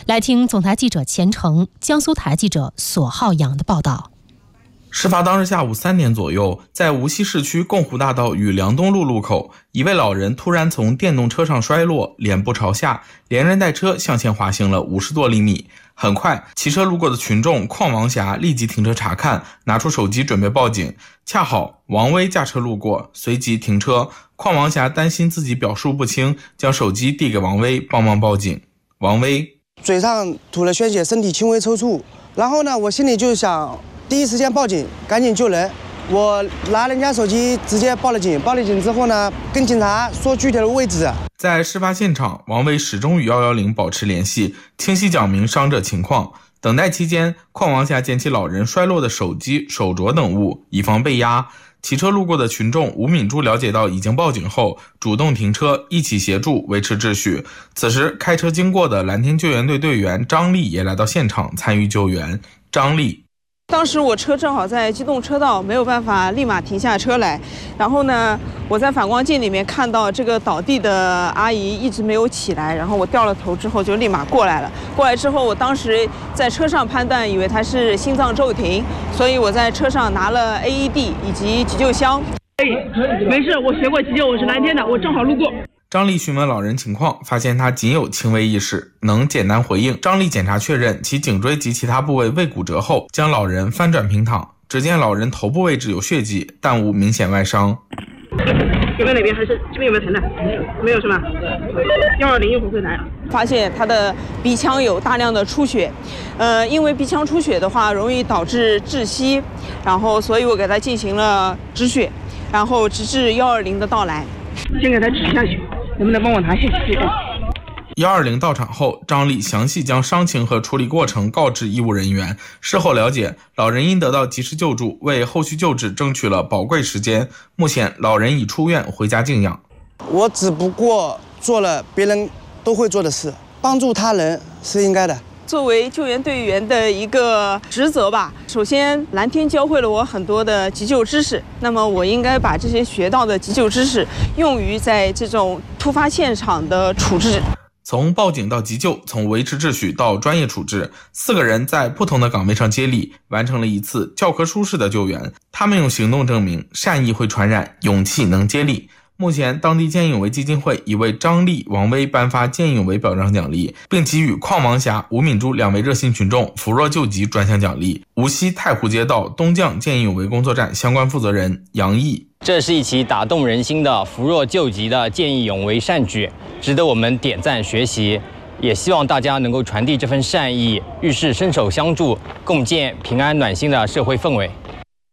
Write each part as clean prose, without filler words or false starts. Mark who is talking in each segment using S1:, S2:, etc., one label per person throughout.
S1: 来听总台记者钱成、江苏台记者索浩洋的报道。
S2: 事发当日下午3点左右，在无锡市区共湖大道与梁东路路口，一位老人突然从电动车上摔落，脸部朝下，连人带车向前滑行了50多厘米。很快，骑车路过的群众邝王霞立即停车查看，拿出手机准备报警。恰好王威驾车路过，随即停车。邝王霞担心自己表述不清，将手机递给王威帮忙报警。王威
S3: 嘴上吐了鲜血，身体轻微抽搐，然后呢，我心里就想第一时间报警，赶紧救人。我拿人家手机直接报了警，报了警之后呢，跟警察说具体的位置。
S2: 在事发现场，王威始终与110保持联系，清晰讲明伤者情况。等待期间，邝王霞捡起老人摔落的手机、手镯等物，以防被压。骑车路过的群众吴敏珠了解到已经报警后，主动停车，一起协助维持秩序。此时，开车经过的蓝天救援队队员张丽也来到现场参与救援。张丽。
S4: 当时我车正好在机动车道，没有办法立马停下车来。然后呢，我在反光镜里面看到这个倒地的阿姨一直没有起来，然后我掉了头之后就立马过来了。过来之后，我当时在车上判断以为她是心脏骤停，所以我在车上拿了 AED 以及急救箱。
S5: 没事，我学过急救，我是蓝天的，我正好路过。
S2: 张丽询问老人情况，发现他仅有轻微意识，能简单回应。张丽检查确认其颈椎及其他部位未骨折后，将老人翻转平躺。只见老人头部位置有血迹，但无明显外伤。
S5: 有没有哪边还是这边有没有疼的？没有是吗？120一会儿会来。
S4: 发现他的鼻腔有大量的出血，因为鼻腔出血的话容易导致窒息，然后所以我给他进行了止血，然后直至120的到来。
S5: 先给他止下去。能不能帮我拿下去
S2: ？120到场后，张丽详细将伤情和处理过程告知医务人员。事后了解，老人因得到及时救助，为后续救治争取了宝贵时间。目前，老人已出院回家静养。
S3: 我只不过做了别人都会做的事，帮助他人是应该的。
S4: 作为救援队员的一个职责吧，首先蓝天教会了我很多的急救知识，那么我应该把这些学到的急救知识用于在这种突发现场的处置。
S2: 从报警到急救，从维持秩序到专业处置，4个人在不同的岗位上接力，完成了一次教科书式的救援。他们用行动证明善意会传染，勇气能接力。目前，当地见义勇为基金会已为张丽、王威颁发见义勇为表彰奖励，并给予邝王霞、吴敏珠2位热心群众扶弱救急专项奖励。无锡太湖街道东将见义勇为工作站相关负责人杨毅：
S6: 这是一起打动人心的扶弱救急的见义勇为善举，值得我们点赞学习。也希望大家能够传递这份善意，遇事伸手相助，共建平安暖心的社会氛围。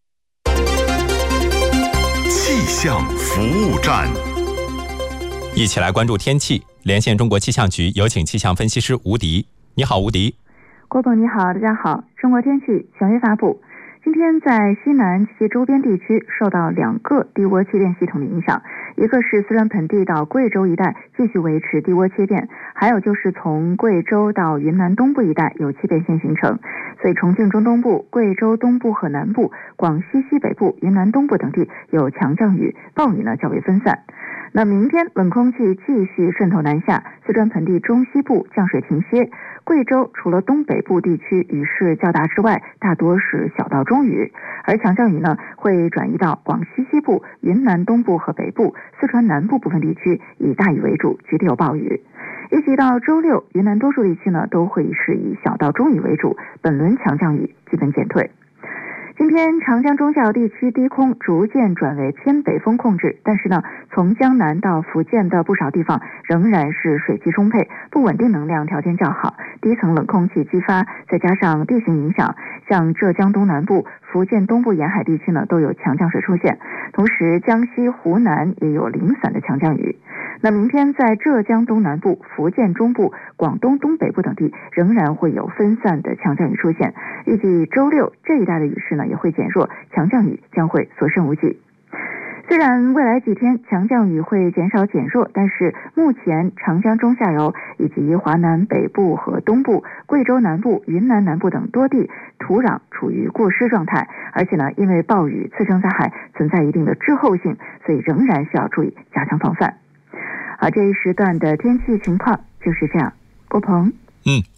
S7: 气象服务站，
S8: 一起来关注天气。连线中国气象局，有请气象分析师吴迪。你好，吴迪。
S9: 郭总你好，大家好。中国天气权威发布，今天在西南及其周边地区受到2个低涡切变系统的影响，一个是四川盆地到贵州一带继续维持低涡切变，还有就是从贵州到云南东部一带有切变性形成，所以重庆中东部、贵州东部和南部、广西西北部、云南东部等地有强降雨，暴雨较为分散。那明天冷空气继续渗透南下，四川盆地中西部降水停歇，贵州除了东北部地区雨势较大之外，大多是小到中雨，而强降雨会转移到广西西部、云南东部和北部、四川南部部分地区，以大雨为主，局地有暴雨。预计到周六，云南多数地区都会是以小到中雨为主，本轮强降雨基本减退。今天长江中下游地区低空逐渐转为偏北风控制，但是从江南到福建的不少地方仍然是水汽充沛，不稳定能量条件较好，低层冷空气激发，再加上地形影响，像浙江东南部、福建东部沿海地区都有强降水出现，同时江西、湖南也有零散的强降雨。那明天在浙江东南部、福建中部、广东东北部等地仍然会有分散的强降雨出现，预计周六这一带的雨势也会减弱，强降雨将会所剩无几。虽然未来几天强降雨会减少减弱，但是目前长江中下游以及华南北部和东部、贵州南部、云南南部等多地土壤处于过湿状态，而且因为暴雨次生灾害存在一定的滞后性，所以仍然需要注意加强防范。好，这一时段的天气情况就是这样。郭鹏。